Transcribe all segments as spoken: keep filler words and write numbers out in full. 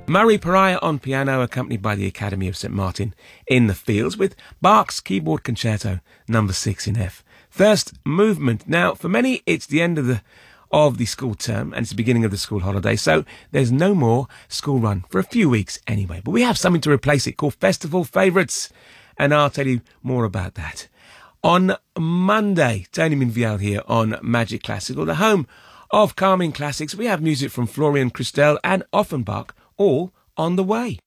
Murray Pariah on piano, accompanied by the Academy of Saint Martin in the Fields, with Bach's Keyboard Concerto number six in F. First movement. Now, for many, it's the end of the of the school term and it's the beginning of the school holiday, so there's no more school run for a few weeks anyway. But we have something to replace it called Festival Favourites, and I'll tell you more about that on Monday. Tony Minviel here on Magic Classical, the home of calming classics. We have music from Florian Christel and Offenbach, all on the way.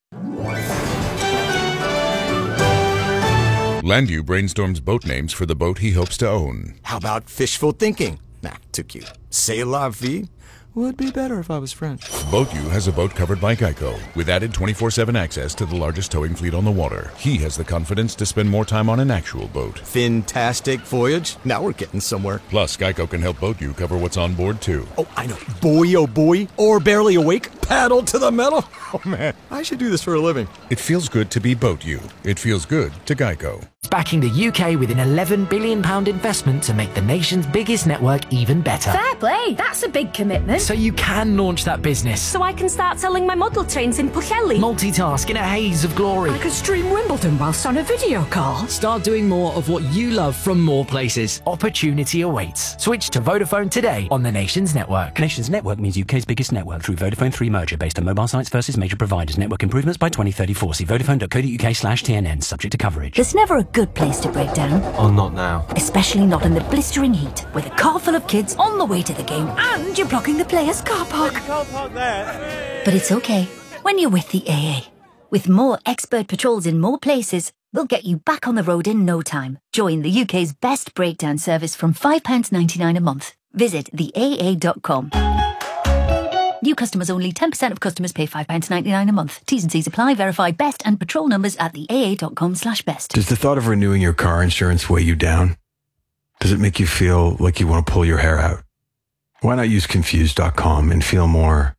Landu brainstorms boat names for the boat he hopes to own. How about fishful thinking? Nah, too cute. C'est la vie would be better if I was French. BoatU has a boat covered by Geico, with added twenty-four seven access to the largest towing fleet on the water. He has the confidence to spend more time on an actual boat. Fantastic voyage. Now we're getting somewhere. Plus, Geico can help BoatU cover what's on board, too. Oh, I know. Boy, oh boy. Or barely awake. Paddle to the metal. Oh, man. I should do this for a living. It feels good to be BoatU. It feels good to Geico. Backing the U K with an eleven billion pounds investment to make the nation's biggest network even better. Fair play, that's a big commitment. So you can launch that business. So I can start selling my model trains in Pwllheli. Multitask in a haze of glory. I could stream Wimbledon whilst on a video call. Start doing more of what you love from more places. Opportunity awaits. Switch to Vodafone today on the Nations Network. Nations Network means U K's biggest network through Vodafone three merger based on mobile sites versus major providers. Network improvements by twenty thirty-four. See vodafone.co.uk slash TNN. Subject to coverage. There's never a good place to break down. Oh, not now. Especially not in the blistering heat, with a car full of kids on the way to the game and you're blocking the players' car park. You can't park there. But it's okay when you're with the A A. With more expert patrols in more places, we'll get you back on the road in no time. Join the U K's best breakdown service from five pounds ninety-nine a month. Visit the A A dot com. New customers only. ten percent of customers pay five pounds ninety-nine a month. T's and C's apply. Verify best and patrol numbers at the A A dot com slash best. Does the thought of renewing your car insurance weigh you down? Does it make you feel like you want to pull your hair out? Why not use confused dot com and feel more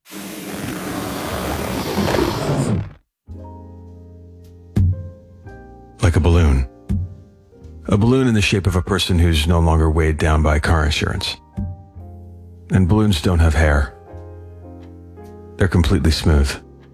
like a balloon? A balloon in the shape of a person who's no longer weighed down by car insurance. And balloons don't have hair. They're completely smooth.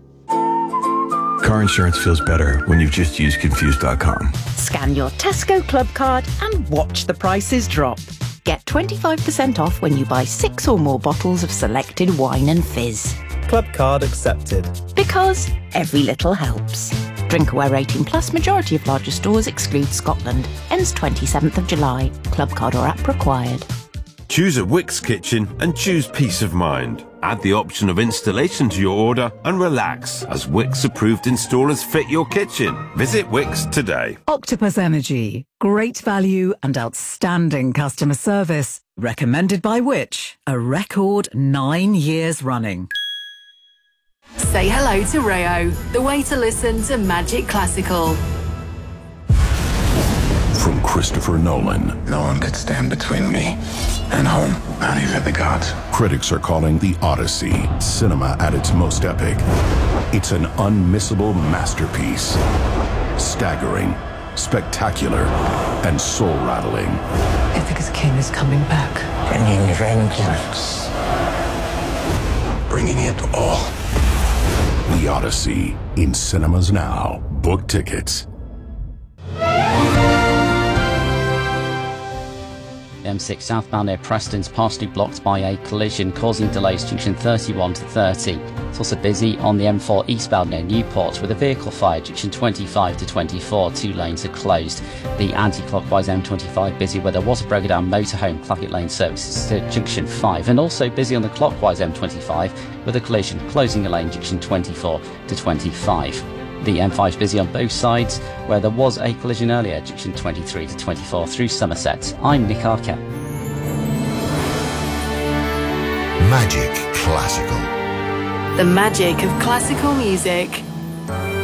Car insurance feels better when you've just used confused dot com. Scan your Tesco Club card and watch the prices drop. Get twenty-five percent off when you buy six or more bottles of selected wine and fizz. Club card accepted. Because every little helps. Drinkaware eighteen plus, majority of larger stores exclude Scotland. Ends twenty-seventh of July. Club card or app required. Choose a Wickes kitchen and choose peace of mind. Add the option of installation to your order and relax as Wickes approved installers fit your kitchen. Visit Wickes today. Octopus Energy. Great value and outstanding customer service. Recommended by which? A record nine years running. Say hello to Rayo, the way to listen to Magic Classical. From Christopher Nolan. No one could stand between me and home, not even the gods. Critics are calling The Odyssey cinema at its most epic. It's an unmissable masterpiece. Staggering, spectacular, and soul-rattling. Ithaca's king is coming back. Bringing vengeance. Bringing it all. The Odyssey, in cinemas now. Book tickets. M six southbound near Preston's partially blocked by a collision, causing delays junction thirty-one to thirty. It's also busy on the M four eastbound near Newport with a vehicle fire junction twenty-five to twenty-four. Two lanes are closed. The anti-clockwise M twenty-five busy where there was a broken down motorhome. Clacket Lane services to junction five, and also busy on the clockwise M twenty-five with a collision closing a lane junction twenty-four to twenty-five. The M five is busy on both sides, where there was a collision earlier, junction twenty-three to twenty-four through Somerset. I'm Nick Archer. Magic Classical. The magic of classical music.